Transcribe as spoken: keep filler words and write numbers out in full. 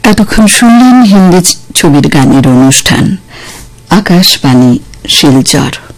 এতক্ষণ শুনলেন হিন্দি ছবির গানের অনুষ্ঠান। আকাশবাণী শিলচর।